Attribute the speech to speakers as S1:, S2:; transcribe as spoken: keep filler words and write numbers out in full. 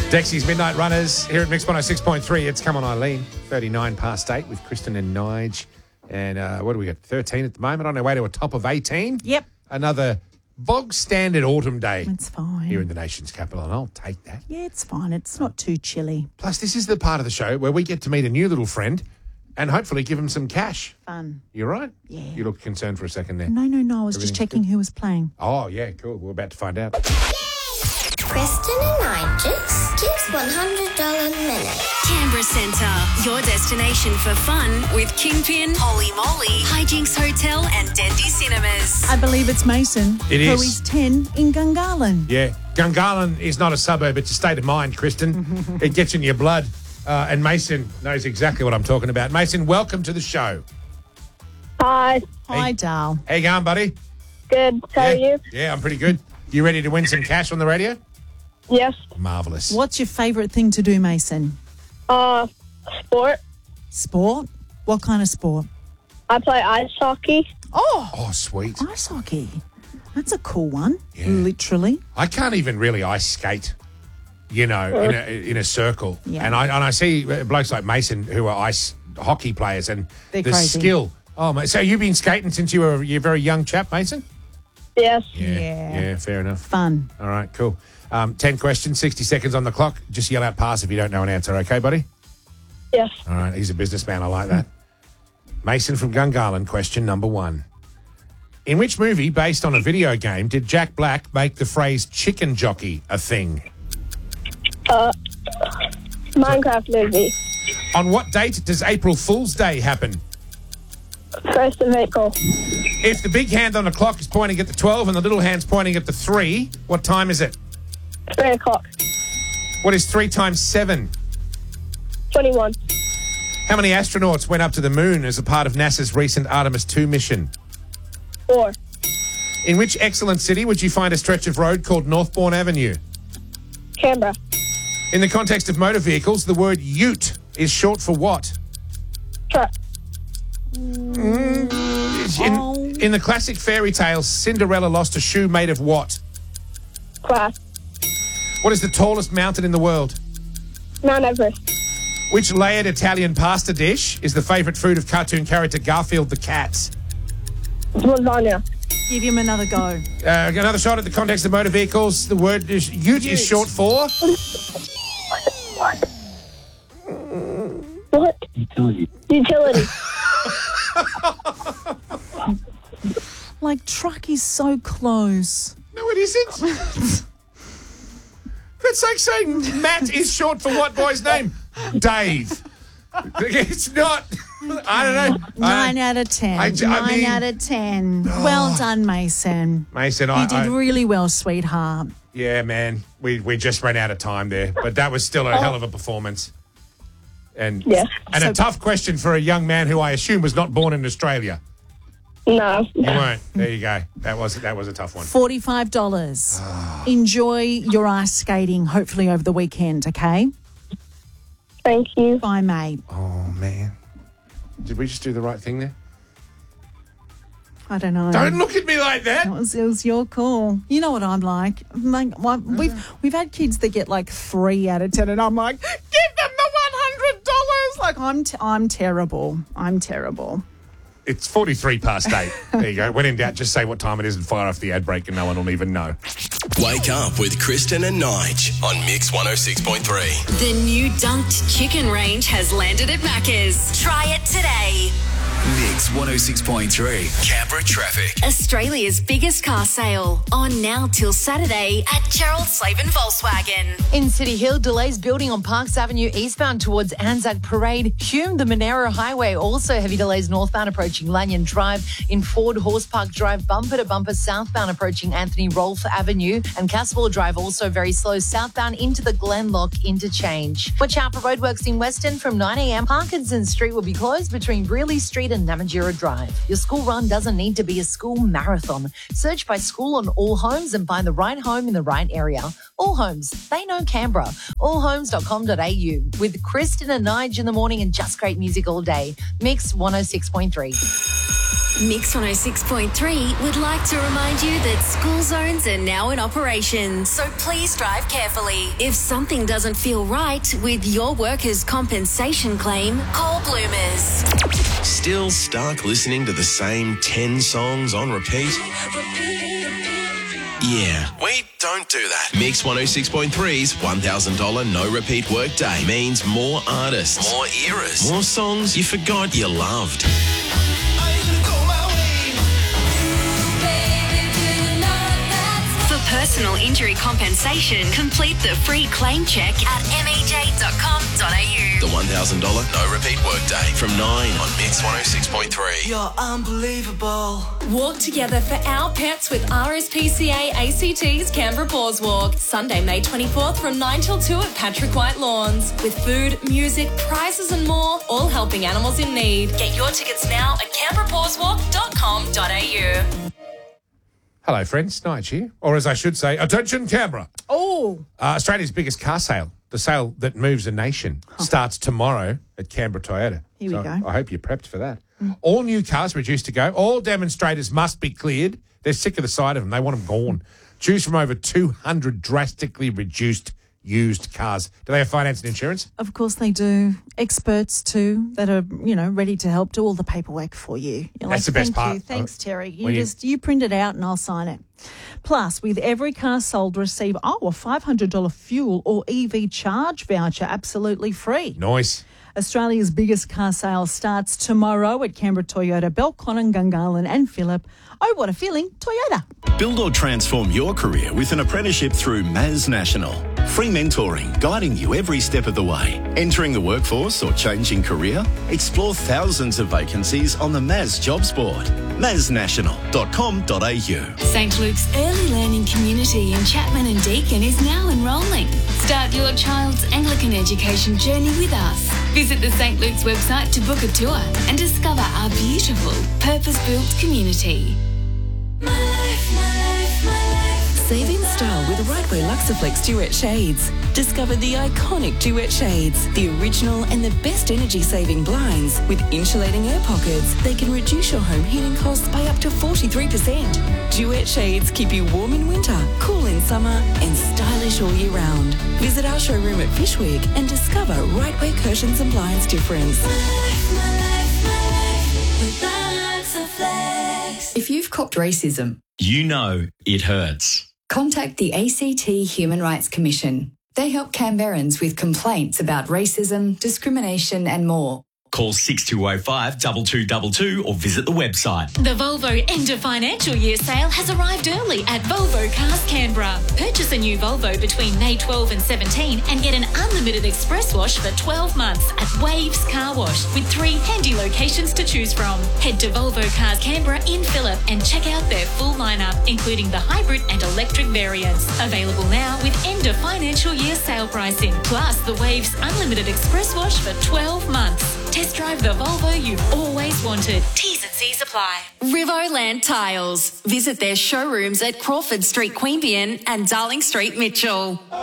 S1: Dexy's Midnight Runners here at Mix one oh six point three. It's Come On Eileen, thirty-nine past eight with Kristen and Nige. And uh, what do we got? thirteen at the moment, on our way to a top of eighteen.
S2: Yep.
S1: Another bog standard autumn day.
S2: It's fine.
S1: Here in the nation's capital, and I'll take that.
S2: Yeah, it's fine. It's not too chilly.
S1: Plus, this is the part of the show where we get to meet a new little friend and hopefully give him some cash.
S2: Fun.
S1: You right?
S2: Yeah.
S1: You look concerned for a second there.
S2: No, no, no. I was just
S1: Everything's
S2: checking who was playing.
S1: Oh, yeah, cool. We're about to find out.
S3: Kristen and Nigel's Kids one hundred dollars Minute.
S4: Canberra Centre, your destination for fun with Kingpin, Holy Moly, Hijinks Hotel and Dendy Cinemas.
S2: I believe it's Mason.
S1: It
S2: who
S1: is.
S2: is ten in Gungahlin.
S1: Yeah. Gungahlin is not a suburb, it's a state of mind, Kristen. It gets in your blood. Uh, and Mason knows exactly what I'm talking about. Mason, welcome to the show.
S5: Hi.
S2: Hi,
S1: Hey.
S2: Dal.
S1: How you going, buddy?
S5: Good. How
S1: yeah?
S5: are you?
S1: Yeah, I'm pretty good. You ready to win some cash on the radio?
S5: Yes.
S1: Marvellous.
S2: What's your favourite thing to do, Mason?
S5: Uh, sport.
S2: Sport? What kind of sport?
S5: I play ice hockey.
S2: Oh,
S1: Oh, sweet.
S2: ice hockey. That's a cool one.
S1: Yeah.
S2: Literally.
S1: I can't even really ice skate, you know, in a, in a circle.
S2: Yeah.
S1: And I and I see blokes like Mason who are ice hockey players and
S2: They're
S1: the
S2: crazy.
S1: skill. Oh, mate. So you've been skating since you were you're a very young chap, Mason?
S5: Yes.
S1: Yeah.
S2: Yeah.
S1: Yeah, fair enough.
S2: Fun.
S1: All right, cool. Um, ten questions, sixty seconds on the clock. Just yell out pass if you don't know an answer, okay, buddy?
S5: Yes.
S1: All right, he's a businessman. I like that. Mason from Gungahlin, question number one. In which movie, based on a video game, did Jack Black make the phrase chicken jockey a thing?
S5: Uh, Minecraft movie.
S1: On what date does April Fool's Day happen?
S5: First of April.
S1: If the big hand on the clock is pointing at the twelve and the little hand's pointing at the three, what time is it?
S5: Three o'clock.
S1: What is three times seven?
S5: Twenty-one.
S1: How many astronauts went up to the moon as a part of NASA's recent Artemis two mission?
S5: Four.
S1: In which excellent city would you find a stretch of road called Northbourne Avenue?
S5: Canberra.
S1: In the context of motor vehicles, the word ute is short for what?
S5: Truck.
S1: In,
S2: Oh.
S1: in the classic fairy tale, Cinderella lost a shoe made of what?
S5: Class.
S1: What is the tallest mountain in the world?
S5: Mount Everest.
S1: Which layered Italian pasta dish is the favourite food of cartoon character Garfield the cat?
S5: Lasagna.
S2: Give him another go.
S1: Uh, another shot at the context of motor vehicles. The word is ute, is short for?
S5: What? Utility. Utility.
S2: Like, truck is so close.
S1: No, it isn't. That's like saying Matt is short for what boy's name? Dave. It's not. I don't know.
S2: Nine
S1: I,
S2: out of ten.
S1: I- I
S2: Nine
S1: mean-
S2: out of ten. Well done, Mason.
S1: Mason,
S2: You
S1: I,
S2: did
S1: I
S2: really well, sweetheart.
S1: yeah, man, we we just ran out of time there, but that was still a hell of a performance. And
S5: Yeah.
S1: and
S2: So-
S1: a tough question for a young man who I assume was not born in Australia.
S5: No.
S1: You weren't. There you go. That was that was a tough one.
S2: forty-five dollars. Enjoy your ice skating, hopefully over the weekend, okay?
S5: Thank you.
S2: Bye, mate.
S1: Oh man, did we just do the right thing there?
S2: I don't know.
S1: Don't look at me like that.
S2: It was, it was your call. You know what I'm like. I'm like, well, we've we've had kids that get like three out of ten, and I'm like, give them the one hundred dollars. Like I'm t- I'm terrible. I'm terrible.
S1: It's forty-three past eight. There you go. When in doubt, just say what time it is and fire off the ad break and no one will even know.
S6: Wake up with Kristen and Nige on Mix one oh six point three.
S4: The new dunked chicken range has landed at Macca's. Try it today.
S6: Mix one oh six point three. Canberra traffic.
S4: Australia's biggest car sale on now till Saturday at Gerald Slavin Volkswagen.
S7: In City Hill, delays building on Parks Avenue eastbound towards Anzac Parade. Hume, the Monero Highway, also heavy delays northbound approaching Lanyon Drive. In Ford, Horse Park Drive, bumper to bumper southbound approaching Anthony Rolfe Avenue. And Caswell Drive also very slow southbound into the Glenlock interchange. Watch out for roadworks in Weston from nine a.m. Parkinson Street will be closed between Brearley Street and Namatjira Drive. Your school run doesn't need to be a school marathon. Search by school on All Homes and find the right home in the right area. All Homes, they know Canberra. all homes dot com dot a u with Kristen and Nige in the morning and just great music all day. Mix one oh six point three.
S4: Mix one oh six point three would like to remind you that school zones are now in operation, so please drive carefully. If something doesn't feel right with your workers' compensation claim, call Bloomers.
S6: Still stuck listening to the same ten songs on repeat? Yeah, we don't do that. Mix one oh six point three's one thousand dollars no repeat workday means more artists, more eras, more songs you forgot you loved.
S4: For personal injury compensation, complete the free claim check at m e j dot com dot a u.
S6: The one thousand dollars no repeat workday from nine on Mix one oh six point three.
S8: You're unbelievable.
S9: Walk together for our pets with R S P C A A C T's Canberra Paws Walk. Sunday, May twenty-fourth from nine till two at Patrick White Lawns. With food, music, prizes and more, all helping animals in need. Get your tickets now at canberra paws walk dot com dot a u.
S1: Hello, friends. Nige here. Or as I should say, attention, Canberra.
S2: Oh.
S1: Uh, Australia's biggest car sale, the sale that moves a nation, starts tomorrow at Canberra Toyota.
S2: Here we
S1: So
S2: go.
S1: I hope you're prepped for that. Mm. All new cars reduced to go. All demonstrators must be cleared. They're sick of the sight of them. They want them gone. Choose from over two hundred drastically reduced used cars. Do they have finance and insurance?
S2: Of course they do. Experts too that are, you know, ready to help do all the paperwork for you. You're
S1: That's
S2: like,
S1: the best
S2: Thank
S1: part.
S2: You. Thanks, Terry. You
S1: When you-
S2: just you print it out and I'll sign it. Plus, with every car sold, receive oh a five hundred dollars fuel or E V charge voucher absolutely free.
S1: Nice.
S2: Australia's biggest car sale starts tomorrow at Canberra Toyota, Belconnen, Gungahlin and Phillip. Oh, what a feeling, Toyota.
S10: Build or transform your career with an apprenticeship through Maz National. Free mentoring, guiding you every step of the way. Entering the workforce or changing career? Explore thousands of vacancies on the Maz Jobs Board. maz national dot com dot a u.
S4: Saint Luke's Early Learning Community in Chapman and Deakin is now enrolling. Start your child's Anglican education journey with us. Visit the Saint Luke's website to book a tour and discover our beautiful, purpose-built community.
S11: My life, my life, my life. Save in style with Right Way Luxaflex Duet Shades. Discover the iconic Duet Shades, the original and the best energy-saving blinds with insulating air pockets. They can reduce your home heating costs by up to forty-three percent. Duet Shades keep you warm in winter, cool in summer and stylish all year round. Visit our showroom at Fishwick and discover Right Way curtains and blinds difference.
S12: My life, my life, my life with Luxaflex.
S13: If you've copped racism,
S14: you know it hurts.
S13: Contact the A C T Human Rights Commission. They help Canberrans with complaints about racism, discrimination and more.
S14: Call six two oh five, two two two two or visit the website.
S15: The Volvo end of financial year sale has arrived early at Volvo Cars Canberra. Purchase a new Volvo between May twelfth and seventeenth and get an unlimited express wash for twelve months at Waves Car Wash with three handy locations to choose from. Head to Volvo Cars Canberra in Phillip and check out their full lineup, including the hybrid and electric variants. Available now with end of financial year sale pricing, plus the Waves unlimited express wash for twelve months. Test drive the Volvo you've always wanted. T's and C's apply.
S4: Rivoland Tiles. Visit their showrooms at Crawford Street, Queanbeyan and Darling Street, Mitchell.